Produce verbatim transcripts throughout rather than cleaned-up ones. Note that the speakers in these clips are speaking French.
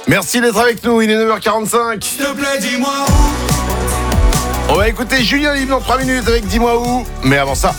Merci d'être avec nous, il est neuf heures quarante-cinq. S'il te plaît, dis-moi où. On va écouter Julien Libre dans trois minutes avec Dis-moi où. Mais avant ça,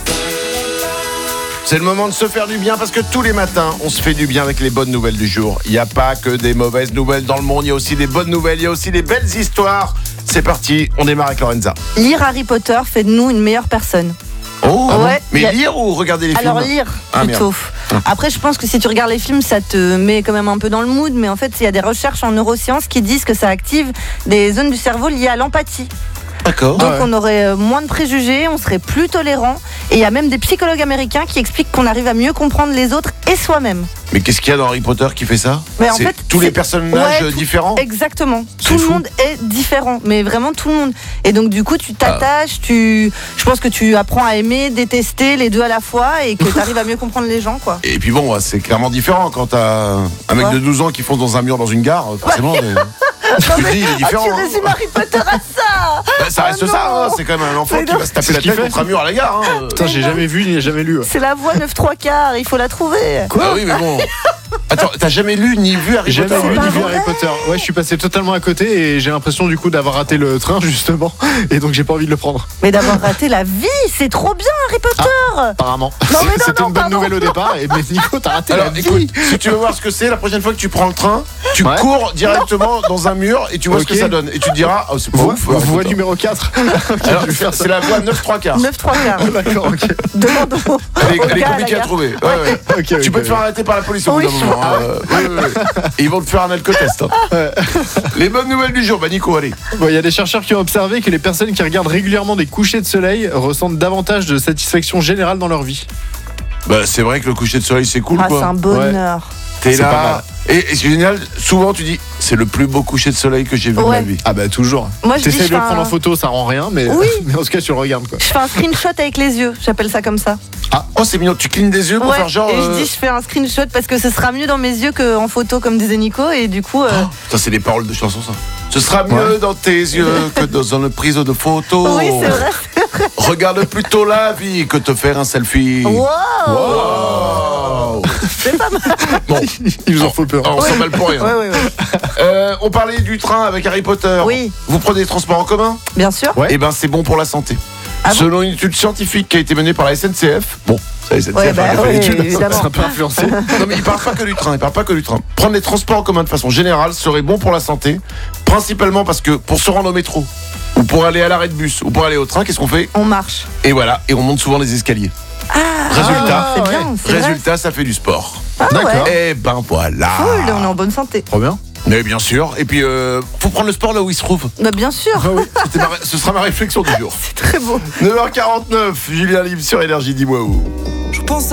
c'est le moment de se faire du bien parce que tous les matins, on se fait du bien avec les bonnes nouvelles du jour. Il n'y a pas que des mauvaises nouvelles dans le monde, il y a aussi des bonnes nouvelles, il y a aussi des belles histoires. C'est parti, on démarre avec Lorenza. Lire Harry Potter fait de nous une meilleure personne. Oh, ah Ouais, bon mais y a- lire ou regarder les Alors films lire Ah, plutôt. merde. Après, je pense que si tu regardes les films, ça te met quand même un peu dans le mood. Mais en fait, il y a des recherches en neurosciences qui disent que ça active des zones du cerveau liées à l'empathie. D'accord. Donc Ah ouais. on aurait euh, moins de préjugés, on serait plus tolérant. Et il y a même des psychologues américains qui expliquent qu'on arrive à mieux comprendre les autres et soi-même. Mais qu'est-ce qu'il y a dans Harry Potter qui fait ça? Mais en C'est fait, tous les c'est- personnages Ouais, tout- différents. Exactement. C'est Tout le fou. monde est différent, mais vraiment tout le monde. Et donc du coup, tu t'attaches, tu, je pense que tu apprends à aimer, détester les deux à la fois, et que tu arrives à mieux comprendre les gens, quoi. Et puis bon, c'est clairement différent quand t'as un mec Ouais. de douze ans qui fonce dans un mur dans une gare, forcément. mais- Tu te dis, il est Ah, différent. tu hein. résumes Harry Potter à ça. Bah, ça reste Ah, ça, non. hein. C'est quand même un enfant Mais qui non. va se taper C'est la ce qu'il tête fait. contre un mur à la gare. Hein. Putain, j'ai jamais vu ni jamais lu. C'est la voix neuf trois quarts, il faut la trouver. Ah oui, mais bon. Attends, t'as jamais lu ni vu Harry Jamais Potter lu pas ni vu vrai. Harry Potter. Ouais, je suis passé totalement à côté et j'ai l'impression du coup d'avoir raté le train justement. Et donc j'ai pas envie de le prendre. Mais d'avoir raté la vie, c'est trop bien Harry Potter. Apparemment. Non, mais non, C'était non, une bonne pardon. nouvelle au départ. Et mais Nico, t'as raté Alors la vie. écoute, si tu veux voir ce que c'est, la prochaine fois que tu prends le train, tu Ouais. cours directement dans un mur et tu vois Ok. ce que ça donne. Et tu te diras, oh c'est pas Voix, ouf. Harry voix Potter. numéro quatre. Alors, je vais faire ça. c'est la voix neuf trois quarts. neuf trois quarts. D'accord, ok. Demande au, Elle est, au elle est gars à la compliquée à gare. trouver. Ouais, ouais. Ok, Tu ok, peux te faire ok. arrêter par la police au bout Oui, d'un je moment. hein. Euh, ouais, ouais, ouais. Et ils vont te faire un alcotest. Hein. Les bonnes nouvelles du jour, bah Nico, allez. Bon, il y a des chercheurs qui ont observé que les personnes qui regardent régulièrement des couchers de soleil ressentent davantage de satisfaction générale dans leur vie. Bah c'est vrai que le coucher de soleil c'est cool Ah, c'est quoi. un bonheur. T'es c'est pas là. mal. Et, et c'est génial, souvent tu dis, c'est le plus beau coucher de soleil que j'ai vu de Ouais. ma vie. Ah bah toujours. Moi, je dis, T'essayes je de le fais prendre un- en photo, ça rend rien, mais, Oui. mais en tout cas tu le regardes quoi. Je fais un screenshot avec les yeux, j'appelle ça comme ça. Oh c'est mignon, tu clignes des yeux pour Ouais, faire genre. et je euh, dis je fais un screenshot parce que ce sera mieux dans mes yeux qu'en photo comme disait Nico, et du coup euh, oh, ça c'est des paroles de chansons ça. Ce sera mieux Ouais. dans tes yeux que dans une prise de photo. oui c'est vrai. Regarde plutôt la vie que te faire un selfie. Wow, Wow. c'est pas mal. Bon, Ils nous en font peur. on s'emballe pour rien. Ouais, ouais, ouais. Euh, on parlait du train avec Harry Potter. Oui. Vous prenez les transports en commun? Bien sûr. Ouais. Eh ben c'est bon pour la santé. Ah bon Selon une étude scientifique qui a été menée par la S N C F. Bon, c'est la S N C F Ouais, hein, bah, qui a fait ouais, l'étude. évidemment. Ça peut influencer. Non mais il parle pas que du train, il parle pas que du train. Prendre les transports en commun de façon générale serait bon pour la santé, principalement parce que pour se rendre au métro, ou pour aller à l'arrêt de bus, ou pour aller au train, qu'est-ce qu'on fait? On marche. Et voilà, et on monte souvent les escaliers. Ah, Résultat, c'est bien. C'est vrai. Résultat, ça fait du sport. Ah, D'accord. ouais. Et ben voilà. Cool, on est en bonne santé. Trop bien. Mais bien sûr. Et puis, euh, faut prendre le sport là où il se trouve. Bah, bien sûr. C'était ma ré- Ce sera ma réflexion du jour. C'est très beau. neuf heures quarante-neuf, Julien Libre sur Énergie, dis-moi où. Je pense